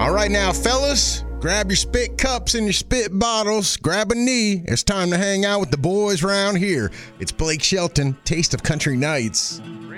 All right now, fellas, grab your spit cups and your spit bottles. Grab a knee. It's time to hang out with the boys round here. It's Blake Shelton, Taste of Country Nights.